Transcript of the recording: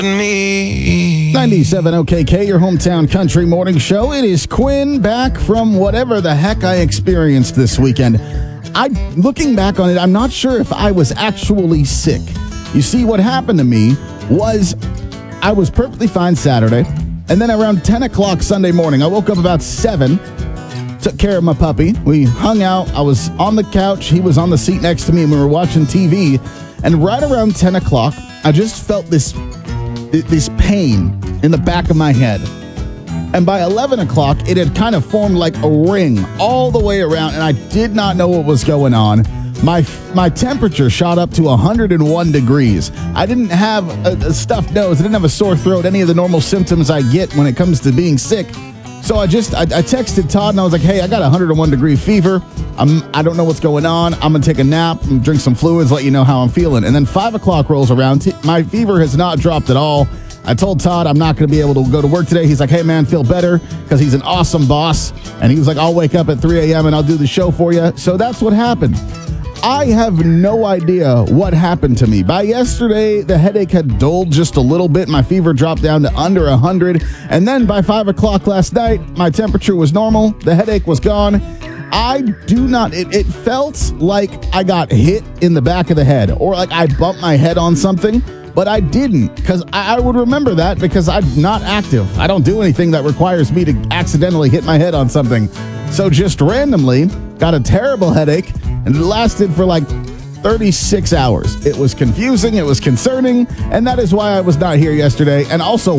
me. 97 OKK, your hometown country morning show. It is Quinn back from whatever the heck I experienced this weekend. Looking back on it, I'm not sure if I was actually sick. You see, what happened to me was I was perfectly fine Saturday, and then around 10 o'clock Sunday morning, I woke up about 7, took care of my puppy. We hung out. I was on the couch. He was on the seat next to me, and we were watching TV. And right around 10 o'clock, I just felt this pain in the back of my head. And by 11 o'clock, it had kind of formed like a ring all the way around, and I did not know what was going on. My temperature shot up to 101 degrees. I didn't have a stuffed nose. I didn't have a sore throat, any of the normal symptoms I get when it comes to being sick. So I texted Todd, and I was like, hey, I got a 101-degree fever. I don't know what's going on. I'm going to take a nap and drink some fluids, let you know how I'm feeling. And then 5 o'clock rolls around. My fever has not dropped at all. I told Todd I'm not going to be able to go to work today. He's like, hey, man, feel better, because he's an awesome boss. And he was like, I'll wake up at 3 a.m. and I'll do the show for you. So that's what happened. I have no idea what happened to me. By yesterday, the headache had dulled just a little bit. My fever dropped down to under 100. And then by 5 o'clock last night, my temperature was normal. The headache was gone. It felt like I got hit in the back of the head, or like I bumped my head on something, but I didn't, because I would remember that because I'm not active. I don't do anything that requires me to accidentally hit my head on something. So just randomly got a terrible headache, and it lasted for like 36 hours. It was confusing, it was concerning, and that is why I was not here yesterday. And also,